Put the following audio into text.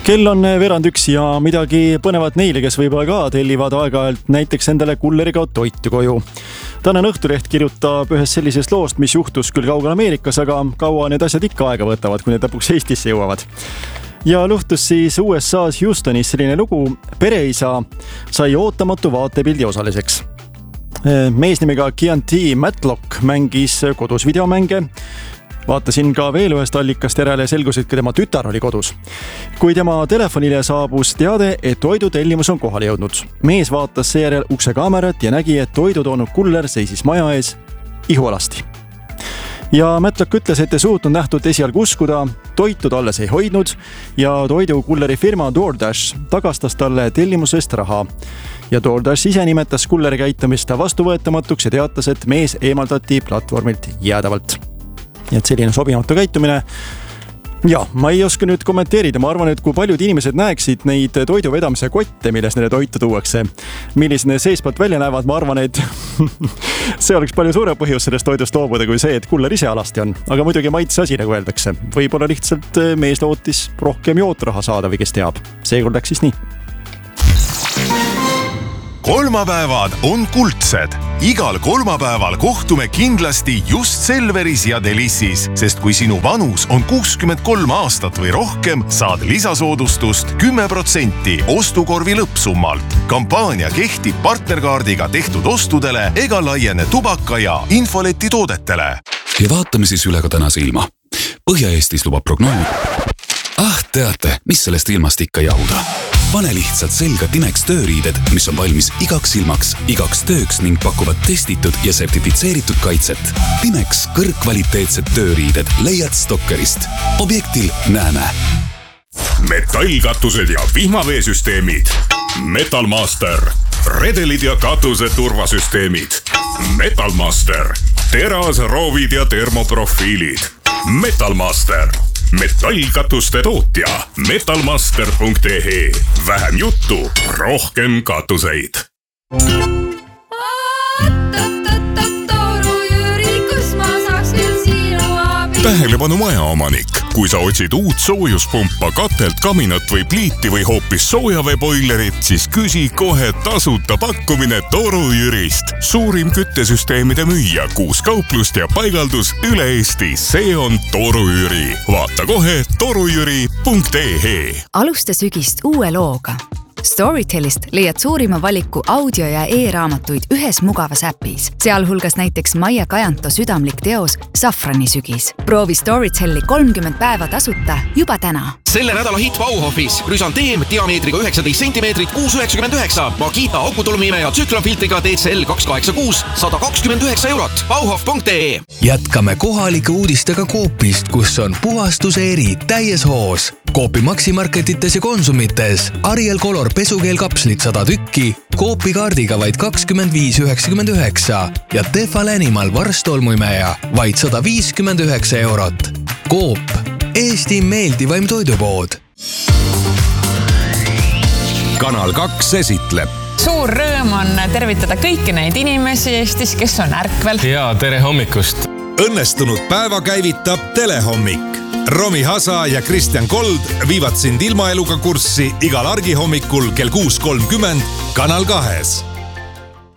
Kell on 1:12 ja midagi põnevat neile, kes võib-olla ka tellivad aeg-ajalt näiteks endale kulleriga toitu koju. Tänane Õhtuleht kirjutab ühest sellisest loost, mis juhtus küll kaugel Ameerikas, aga kaua need asjad ikka aega võtavad, kui need lõpuks Eestisse jõuavad. Ja luhtus siis USA's Houstonis selline lugu. Pereisa sai ootamatu vaatepildi osaliseks. Mees nimega Keontae Matlock mängis kodus videomänge. Vaatasin ka veel ühest allikast järele ja selgus, et ka tema tütar oli kodus. Kui tema telefonile saabus teade, et toidu tellimus on kohale jõudnud. Mees vaatas seejärel ukse kaamerat ja nägi, et toidu toonud kuller seisis maja ees ihualasti. Ja Matlock ütles, et ei suutnud nähtult esialgu uskuda, toitu alles ei hoidnud ja toidukulleri firma DoorDash tagastas talle tellimusest raha. Ja DoorDash ise nimetas kulleri käitumist vastuvõetamatuks ja teatas, et mees eemaldati platvormilt jäädavalt. Nii et selline sobimatu käitumine. Ja, ma ei oska nüüd kommenteerida. Ma arvan, et kui paljud inimesed näeksid neid toidu vedamise kotte, milles neile toitu tuuakse, millised need seespalt välja näevad, ma arvan, et see oleks palju suurem põhjus sellest toidust loobuda kui see, et kuller ise alasti on. Aga muidugi maitse asi, nagu öeldakse. Võib-olla lihtsalt mees lootis rohkem jootraha saada või kes teab. Seekord läks siis nii. Kolmapäevad on kuldsed. Igal kolmapäeval kohtume kindlasti just Selveris ja Delissis, sest kui sinu vanus on 63 aastat või rohkem, saad lisasoodustust 10% ostukorvi lõppsummalt. Kampaania kehtib partnerkaardiga tehtud ostudele ega laiene tubaka ja infoleti toodetele. Ja vaatame siis üle ka tänase ilma. Põhja-Eestis lubab prognoos. Teate, mis sellest ilmast ikka jahuda? Pane lihtsalt selga Timex tööriided, mis on valmis igaks ilmaks, igaks tööks ning pakuvad testitud ja sertifitseeritud kaitset. Timex kõrgkvaliteetsed tööriided leiad Stokkerist. Objektil näeme. Metallkatused ja vihmaveesüsteemid. Metalmaster. Redelid ja katuse turvasüsteemid. Metalmaster. Teras, roovid ja termoprofiilid. Metalmaster. Metallkatuste tootja metalmaster.ee. Vähem juttu, rohkem katuseid. Tähelepanu majaomanik. Kui sa otsid uut soojuspumpa, katelt, kaminat või pliiti või hoopis soojaveeboilerit, siis küsi kohe tasuta pakkumine Toru Jürist. Suurim küttesüsteemide müüja, 6 kauplust ja paigaldus üle Eesti. See on Toru Jüri. Vaata kohe torujüri.ee. Alusta sügist uue looga. Storytelist leiad suurima valiku audio- ja e-raamatuid ühes mugavas äpis. Sealhulgas näiteks Maia Kajanto südamlik teos Safrani sügis. Proovi Storytelli 30 päeva tasuta juba täna. Selle nädala hit Bauhofis Rüsanteem diameetriga 19 cm 6,99. Makita akutulmime ja tsüklonfiltriga DCL 286 129 €. Bauhof.ee. Jätkame kohalike uudistega Coopist, kus on puhastuse eri täies hoos. Coopi maksimarketites ja konsumites Ariel Color pesukeelkapslid 100 tükki, Coopi kaardiga vaid 25,99 ja Tefal Animal varstolmuimeja vaid 159 €. Coop, Eesti meeldivaim toidupood. Kanal 2 esitleb. Suur rõõm on tervitada kõiki neid inimesi Eestis, kes on ärkvel. Ja tere hommikust. Õnnestunud päeva käivitab Telehommik. Romi Hasa ja Kristjan Kold viivad sind ilmaeluga kurssi igal argihommikul kell 6:30 Kanal 2.